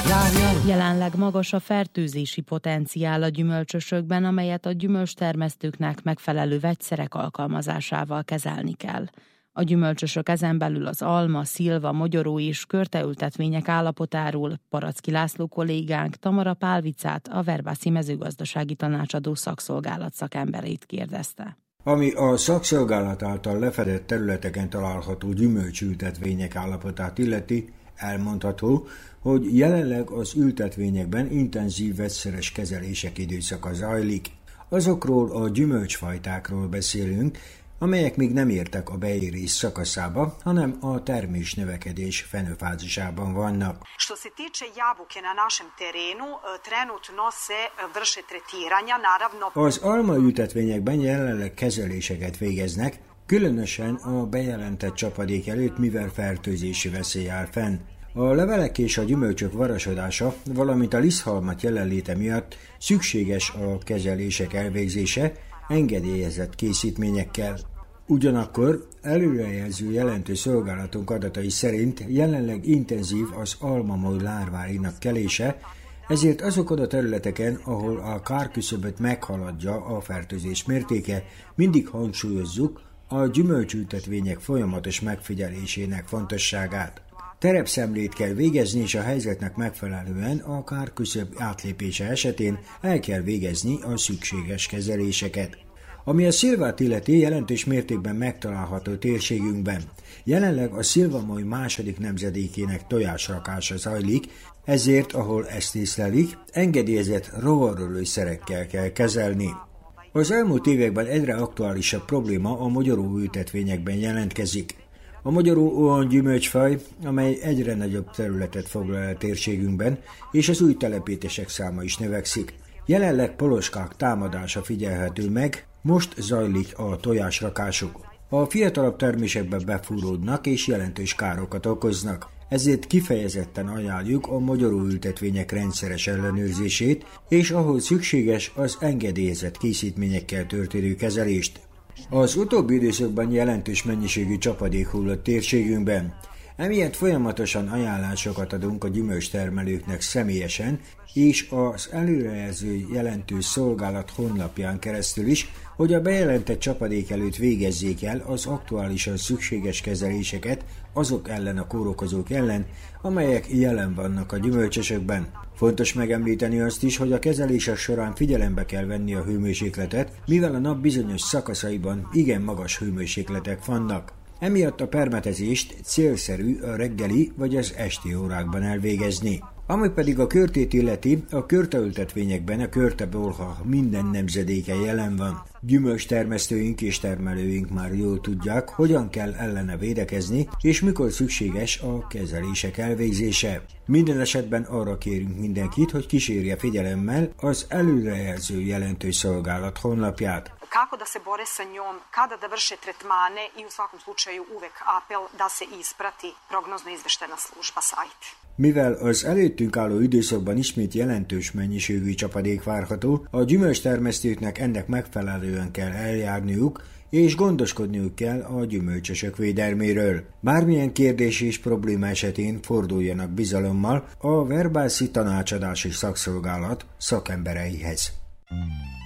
Jelenleg magas a fertőzési potenciál a gyümölcsösökben, amelyet a gyümölcstermesztőknek megfelelő vegyszerek alkalmazásával kezelni kell. A gyümölcsösök ezen belül az alma, szilva, mogyoró és körteültetvények állapotáról Paracki László kollégánk Tamara Pálvicát, a Verbászi mezőgazdasági tanácsadó szakszolgálat szakemberét kérdezte. Ami a szakszolgálat által lefedett területeken található gyümölcsültetvények állapotát illeti, elmondható, hogy jelenleg az ültetvényekben intenzív vegyszeres kezelések időszaka zajlik. Azokról a gyümölcsfajtákról beszélünk, amelyek még nem értek a beérés szakaszába, hanem a termésnövekedés fenőfázisában vannak. Što se tiče jabuke na našem terenu, trenutno se vrše tretiranja, naravno. Az almaültetvényekben jelenleg kezeléseket végeznek, különösen a bejelentett csapadék előtt, mivel fertőzési veszély áll fenn. A levelek és a gyümölcsök varasodása, valamint a liszthalmat jelenléte miatt szükséges a kezelések elvégzése engedélyezett készítményekkel. Ugyanakkor előrejelző jelentő szolgálatunk adatai szerint jelenleg intenzív az almamoly lárváinak kelése, ezért azokon a területeken, ahol a kárküszöböt meghaladja a fertőzés mértéke, mindig hangsúlyozzuk a gyümölcsültetvények folyamatos megfigyelésének fontosságát. Terepszemlét kell végezni, és a helyzetnek megfelelően a kárküszöb átlépése esetén el kell végezni a szükséges kezeléseket. Ami a szilvát illeti, jelentős mértékben megtalálható térségünkben. Jelenleg a szilvamoly második nemzedékének tojásrakása zajlik, ezért, ahol ezt észlelik, engedélyezett rovarölőszerekkel kell kezelni. Az elmúlt években egyre aktuálisabb probléma a mogyoró ültetvényekben jelentkezik. A mogyoró olyan gyümölcsfaj, amely egyre nagyobb területet foglal el térségünkben, és az új telepítések száma is növekszik. Jelenleg poloskák támadása figyelhető meg, most zajlik a tojásrakásuk. A fiatalabb termésekbe befúródnak és jelentős károkat okoznak. Ezért kifejezetten ajánljuk a mogyoró ültetvények rendszeres ellenőrzését, és ahol szükséges, az engedélyezett készítményekkel történő kezelést. Az utóbbi időszakban jelentős mennyiségű csapadék hullott térségünkben. Emiatt folyamatosan ajánlásokat adunk a gyümölcstermelőknek személyesen, és az előrejelző jelentő szolgálat honlapján keresztül is, hogy a bejelentett csapadék előtt végezzék el az aktuálisan szükséges kezeléseket azok ellen a kórokozók ellen, amelyek jelen vannak a gyümölcsösökben. Fontos megemlíteni azt is, hogy a kezelések során figyelembe kell venni a hőmérsékletet, mivel a nap bizonyos szakaszaiban igen magas hőmérsékletek vannak. Emiatt a permetezést célszerű a reggeli vagy az esti órákban elvégezni. Ami pedig a körtét illeti, a körteültetvényekben a körtebolha minden nemzedéke jelen van. Gyümölcstermesztőink és termelőink már jól tudják, hogyan kell ellene védekezni, és mikor szükséges a kezelések elvégzése. Minden esetben arra kérünk mindenkit, hogy kísérje figyelemmel az előrejelző jelentő szolgálat honlapját. Kako da se bore sa njom, kada da vrše tretmane i u svakom slučaju uvek apel da se isprati prognozno-izveštena služba sajt. Mivel az előttünk álló időszakban ismét jelentős mennyiségű csapadék várható, a gyümölcstermesztőknek ennek megfelelően kell eljárniuk, és gondoskodniuk kell a gyümölcsösök védelméről. Bármilyen kérdés és probléma esetén forduljanak bizalommal a Verbászi tanácsadási szakszolgálat szakembereihez.